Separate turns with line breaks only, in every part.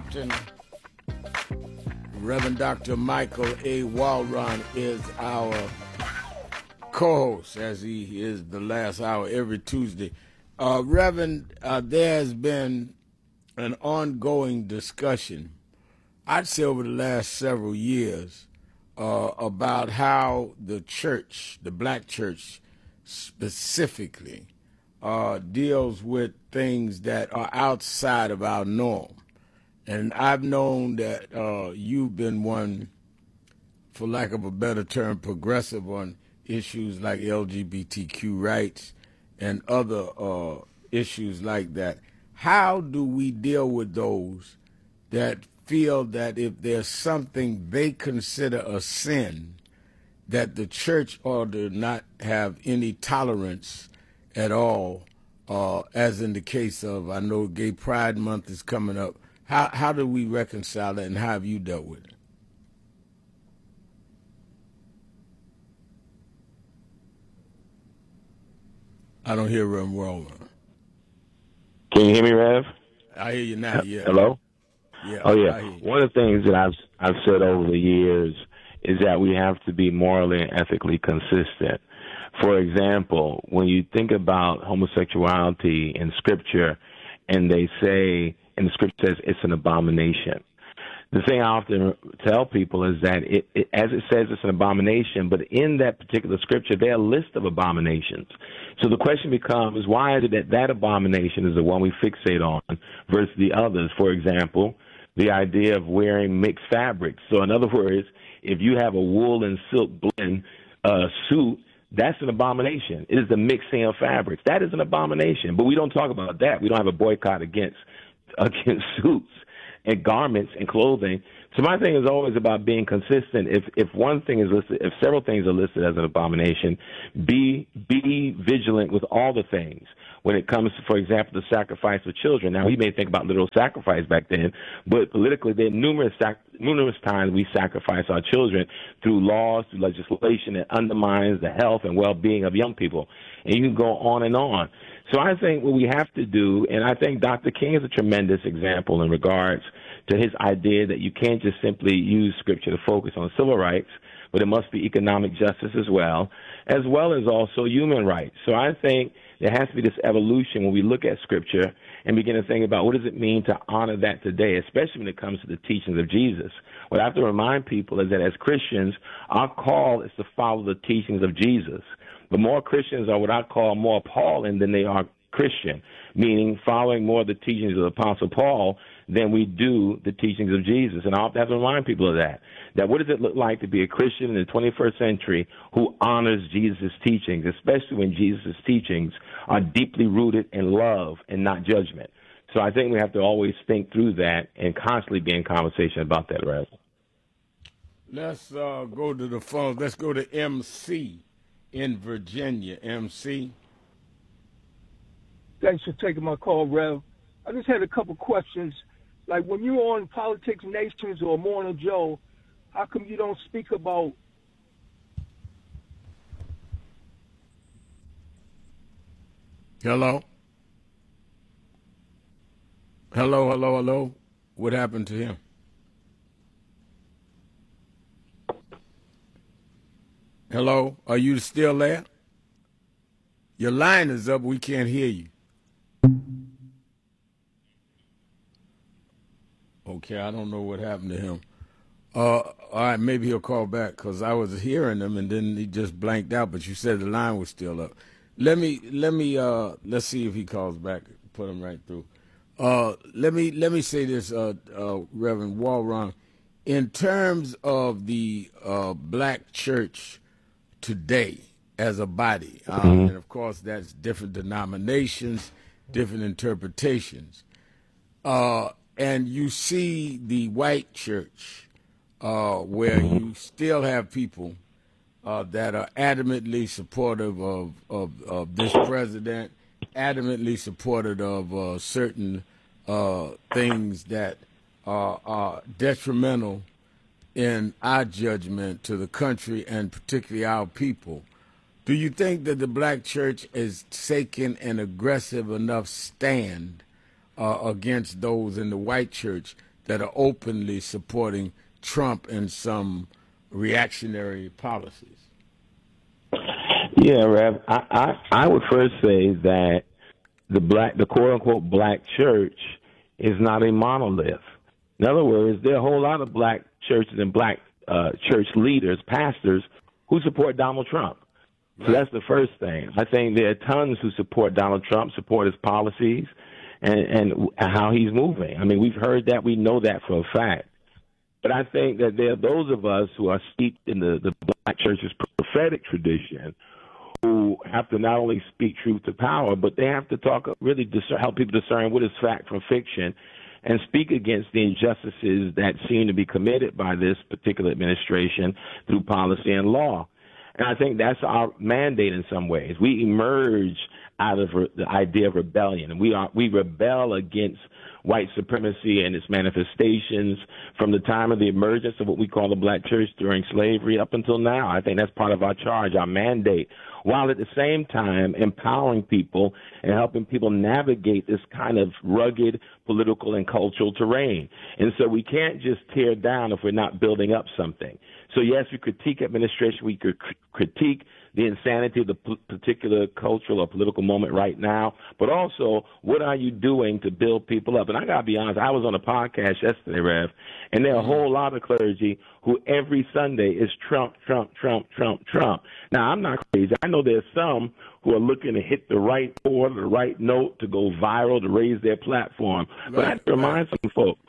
Captain. Reverend Dr. Michael A. Walron is our co-host, as he is the last hour every Tuesday. Reverend, there has been an ongoing discussion, I'd say over the last several years, about how the church, the black church specifically, deals with things that are outside of our norm. And I've known that you've been one, for lack of a better term, progressive on issues like LGBTQ rights and other issues like that. How do we deal with those that feel that if there's something they consider a sin, that the church ought to not have any tolerance at all, as in the case of, I know Gay Pride Month is coming up. How do we reconcile that, and how have you dealt with it? I don't hear Reverend Walron.
Can you hear me, Rev?
I hear you now, yeah.
Hello?
Yeah.
Oh, yeah. One of the things that I've said over the years is that we have to be morally and ethically consistent. For example, when you think about homosexuality in Scripture, and they say, and the Scripture says it's an abomination. The thing I often tell people is that as it says it's an abomination, but in that particular Scripture, there are a list of abominations. So the question becomes, why is it that abomination is the one we fixate on versus the others? For example, the idea of wearing mixed fabrics. So in other words, if you have a wool and silk blend suit, that's an abomination. It is the mixing of fabrics. That is an abomination. But we don't talk about that. We don't have a boycott against suits and garments and clothing. So my thing is always about being consistent. If one thing is listed, if several things are listed as an abomination, be vigilant with all the things. When it comes to, for example, the sacrifice of children. Now, we may think about literal sacrifice back then, but politically, there are numerous times we sacrifice our children through laws, through legislation that undermines the health and well-being of young people. And you can go on and on. So I think what we have to do, and I think Dr. King is a tremendous example in regards to his idea that you can't just simply use Scripture to focus on civil rights, but it must be economic justice as well as also human rights. So I think there has to be this evolution when we look at Scripture and begin to think about what does it mean to honor that today, especially when it comes to the teachings of Jesus. What I have to remind people is that as Christians, our call is to follow the teachings of Jesus. But more Christians are what I call more Pauline than they are Christian, meaning following more of the teachings of the Apostle Paul than we do the teachings of Jesus. And I have to remind people of that what does it look like to be a Christian in the 21st century who honors Jesus' teachings, especially when Jesus' teachings are deeply rooted in love and not judgment. So I think we have to always think through that and constantly be in conversation about that, Rev.
Let's go to the phone. Let's go to MC in Virginia. MC.
Thanks for taking my call, Rev. I just had a couple questions. Like when you're on Politics Nations or Morning Joe, how come you don't speak about
Hello? Hello? What happened to him? Hello? Are you still there? Your line is up. We can't hear you. Okay, I don't know what happened to him. All right, maybe he'll call back because I was hearing him and then he just blanked out. But you said the line was still up. Let's see if he calls back. Put him right through. Let me say this, Reverend Walron, in terms of the black church today as a body, and of course that's different denominations, different interpretations, and you see the white church where you still have people that are adamantly supportive of this president, adamantly supportive of certain things that are detrimental in our judgment to the country and particularly our people. Do you think that the black church is taking an aggressive enough stand against those in the white church that are openly supporting Trump and some reactionary policies?
Yeah, Rev. I would first say that the quote unquote black church is not a monolith. In other words, there are a whole lot of black churches and black church leaders, pastors, who support Donald Trump. So that's the first thing. I think there are tons who support Donald Trump, support his policies, and how he's moving. I mean, we've heard that. We know that for a fact. But I think that there are those of us who are steeped in the black church's prophetic tradition who have to not only speak truth to power, but they have to help people discern what is fact from fiction and speak against the injustices that seem to be committed by this particular administration through policy and law. And I think that's our mandate in some ways. We emerge out of the idea of rebellion, and we rebel against white supremacy and its manifestations from the time of the emergence of what we call the black church during slavery up until now. I think that's part of our charge, our mandate, while at the same time empowering people and helping people navigate this kind of rugged political and cultural terrain. And so we can't just tear down if we're not building up something. So, yes, we critique administration. We could critique the insanity of the particular cultural or political moment right now, but also what are you doing to build people up? And I got to be honest, I was on a podcast yesterday, Rev, and there are a whole lot of clergy who every Sunday is Trump, Trump, Trump, Trump, Trump. Now, I'm not crazy. I know there's some who are looking to hit the right chord, the right note to go viral, to raise their platform. But I have to remind some folks,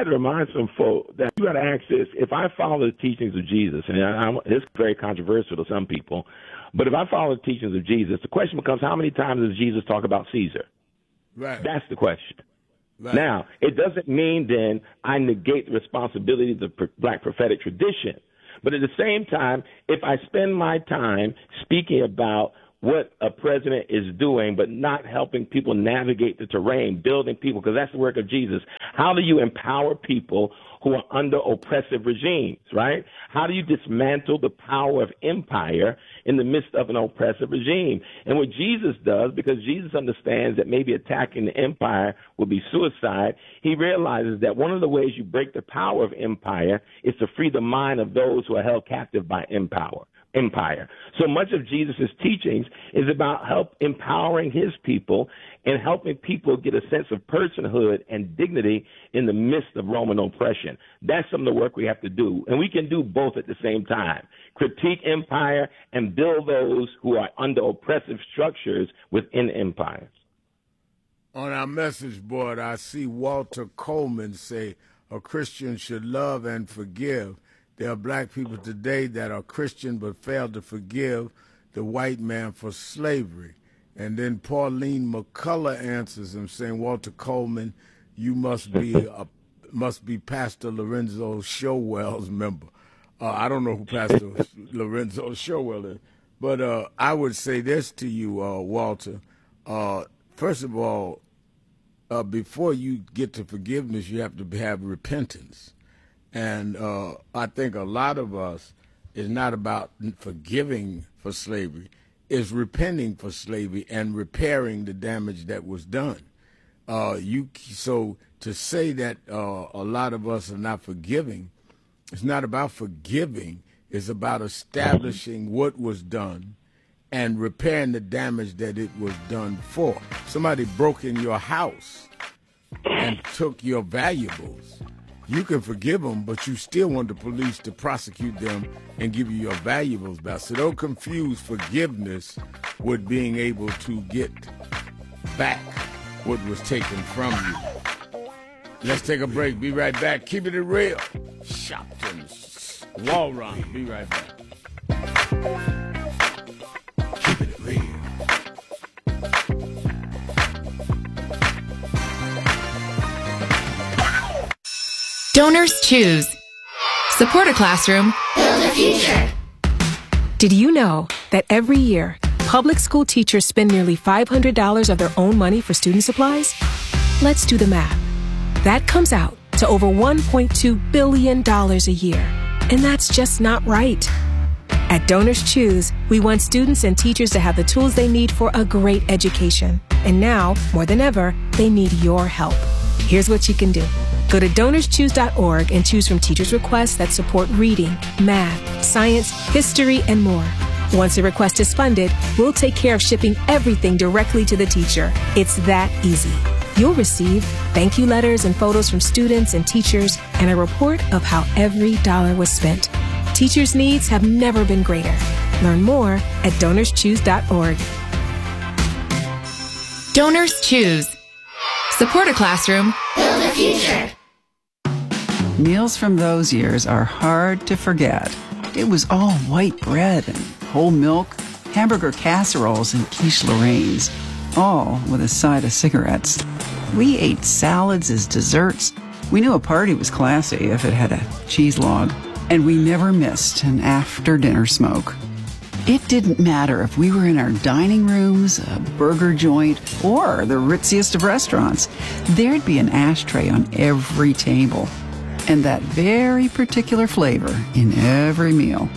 that you got to ask this. If I follow the teachings of Jesus, and it's very controversial to some people, but if I follow the teachings of Jesus, the question becomes, how many times does Jesus talk about Caesar?
Right.
That's the question.
Right.
Now, it doesn't mean then I negate the responsibility of the black prophetic tradition. But at the same time, if I spend my time speaking about what a president is doing, but not helping people navigate the terrain, building people, because that's the work of Jesus. How do you empower people who are under oppressive regimes, right? How do you dismantle the power of empire in the midst of an oppressive regime? And what Jesus does, because Jesus understands that maybe attacking the empire would be suicide, he realizes that one of the ways you break the power of empire is to free the mind of those who are held captive by empire. So much of Jesus' teachings is about empowering his people and helping people get a sense of personhood and dignity in the midst of Roman oppression. That's some of the work we have to do. And we can do both at the same time. Critique empire and build those who are under oppressive structures within empires.
On our message board, I see Walter Coleman say a Christian should love and forgive. There are black people today that are Christian but fail to forgive the white man for slavery. And then Pauline McCullough answers him saying, Walter Coleman, you must be Pastor Lorenzo Showell's member. I don't know who Pastor Lorenzo Showell is. But I would say this to you, Walter. First of all, before you get to forgiveness, you have to have repentance. And I think a lot of us is not about forgiving for slavery, it's repenting for slavery and repairing the damage that was done. So to say that a lot of us are not forgiving, it's not about forgiving, it's about establishing what was done and repairing the damage that it was done for. Somebody broke in your house and took your valuables. You can forgive them, but you still want the police to prosecute them and give you your valuables back. So don't confuse forgiveness with being able to get back what was taken from you. Let's take a break. Be right back. Keep it real. Shopton's Wall Run. Be right back. Keep it real.
Donors choose. Support a classroom. Build a future. Did you know that every year, public school teachers spend nearly $500 of their own money for student supplies? Let's do the math. That comes out to over $1.2 billion a year. And that's just not right. At Donors Choose, we want students and teachers to have the tools they need for a great education. And now, more than ever, they need your help. Here's what you can do. Go to DonorsChoose.org and choose from teachers' requests that support reading, math, science, history, and more. Once a request is funded, we'll take care of shipping everything directly to the teacher. It's that easy. You'll receive thank you letters and photos from students and teachers and a report of how every dollar was spent. Teachers' needs have never been greater. Learn more at DonorsChoose.org.
Donors Choose. Support a classroom. Build a future.
Meals from those years are hard to forget. It was all white bread and whole milk, hamburger casseroles and quiche Lorraines, all with a side of cigarettes. We ate salads as desserts. We knew a party was classy if it had a cheese log, and we never missed an after-dinner smoke. It didn't matter if we were in our dining rooms, a burger joint, or the ritziest of restaurants. There'd be an ashtray on every table, and that very particular flavor in every meal.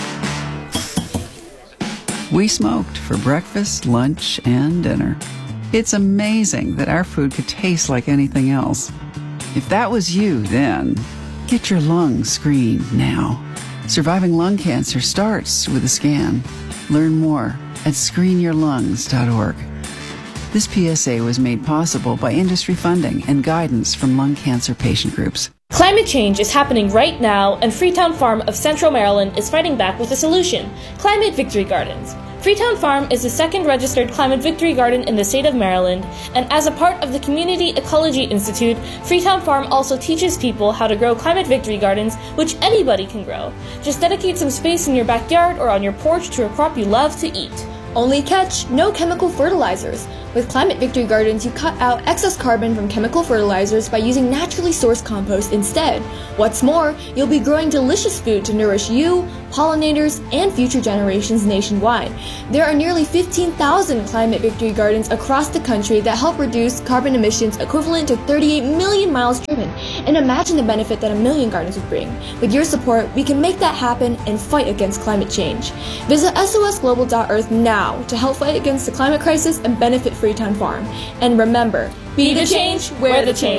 We smoked for breakfast, lunch, and dinner. It's amazing that our food could taste like anything else. If that was you then, get your lungs screened now. Surviving lung cancer starts with a scan. Learn more at screenyourlungs.org. This PSA was made possible by industry funding and guidance from lung cancer patient groups.
Climate change is happening right now, and Freetown Farm of Central Maryland is fighting back with a solution: Climate Victory Gardens. Freetown Farm is the second registered Climate Victory Garden in the state of Maryland, and as a part of the Community Ecology Institute, Freetown Farm also teaches people how to grow Climate Victory Gardens, which anybody can grow. Just dedicate some space in your backyard or on your porch to a crop you love to eat.
Only catch, no chemical fertilizers. With Climate Victory Gardens, you cut out excess carbon from chemical fertilizers by using naturally sourced compost instead. What's more, you'll be growing delicious food to nourish you, pollinators, and future generations nationwide. There are nearly 15,000 Climate Victory Gardens across the country that help reduce carbon emissions equivalent to 38 million miles driven. And imagine the benefit that a million gardens would bring. With your support, we can make that happen and fight against climate change. Visit sosglobal.earth now to help fight against the climate crisis and benefit Freetown Farm. And remember, be the change, wear the change.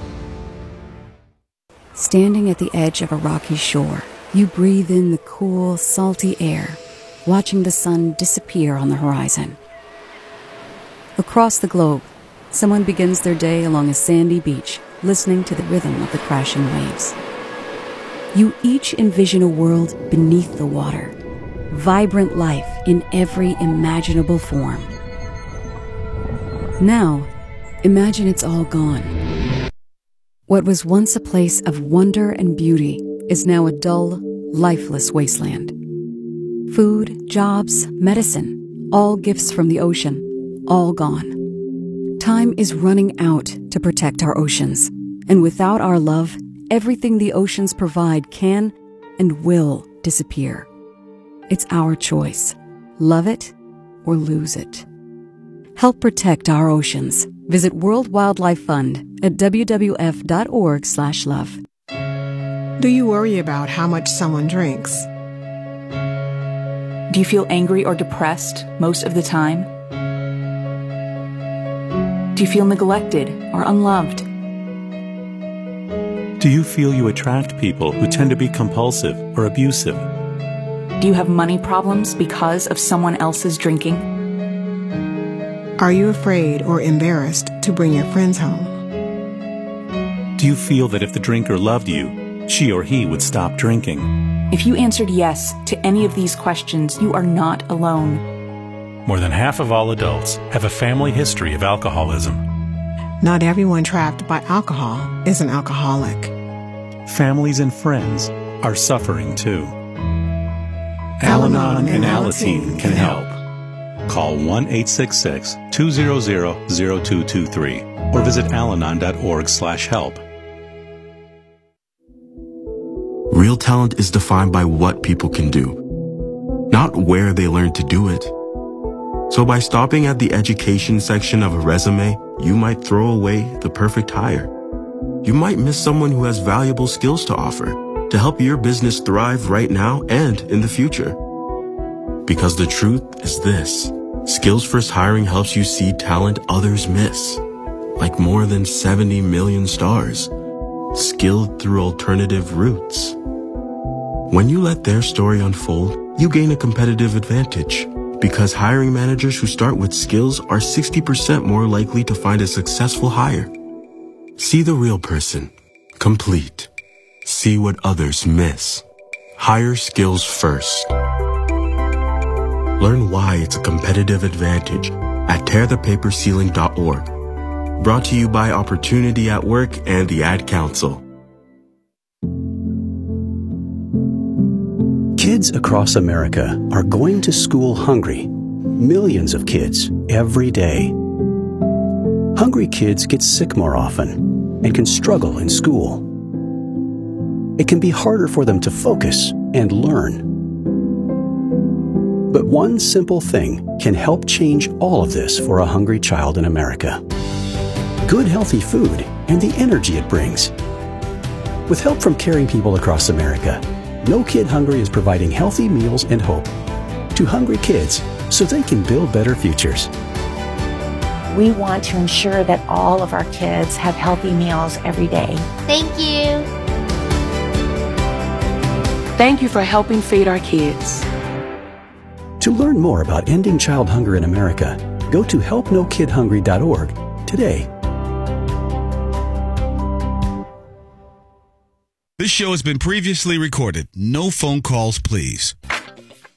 Standing at the edge of a rocky shore, you breathe in the cool, salty air, watching the sun disappear on the horizon. Across the globe, someone begins their day along a sandy beach, listening to the rhythm of the crashing waves. You each envision a world beneath the water, vibrant life in every imaginable form. Now, imagine it's all gone. What was once a place of wonder and beauty is now a dull, lifeless wasteland. Food, jobs, medicine, all gifts from the ocean, all gone. Time is running out to protect our oceans, and without our love, everything the oceans provide can and will disappear. It's our choice. Love it or lose it. Help protect our oceans. Visit World Wildlife Fund at wwf.org/love.
Do you worry about how much someone drinks?
Do you feel angry or depressed most of the time? Do you feel neglected or unloved?
Do you feel you attract people who tend to be compulsive or abusive?
Do you have money problems because of someone else's drinking?
Are you afraid or embarrassed to bring your friends home?
Do you feel that if the drinker loved you, she or he would stop drinking?
If you answered yes to any of these questions, you are not alone.
More than half of all adults have a family history of alcoholism.
Not everyone trapped by alcohol is an alcoholic.
Families and friends are suffering too. Al-Anon and Alateen can help. Call 1-866-200-0223 or visit alanon.org/help.
Real talent is defined by what people can do, not where they learn to do it. So by stopping at the education section of a resume, you might throw away the perfect hire. You might miss someone who has valuable skills to offer to help your business thrive right now and in the future. Because the truth is this: Skills First Hiring helps you see talent others miss, like more than 70 million stars. skilled through alternative routes. When you let their story unfold, you gain a competitive advantage because hiring managers who start with skills are 60% more likely to find a successful hire. See the real person, complete. See what others miss. Hire skills first. Learn why it's a competitive advantage at tearthepaperceiling.org. Brought to you by Opportunity at Work and the Ad Council.
Kids across America are going to school hungry. Millions of kids every day. Hungry kids get sick more often and can struggle in school. It can be harder for them to focus and learn. But one simple thing can help change all of this for a hungry child in America. Good healthy food and the energy it brings. With help from caring people across America, No Kid Hungry is providing healthy meals and hope to hungry kids so they can build better futures.
We want to ensure that all of our kids have healthy meals every day.
Thank you.
Thank you for helping feed our kids.
To learn more about ending child hunger in America, go to helpnokidhungry.org today.
This show has been previously recorded. No phone calls, please.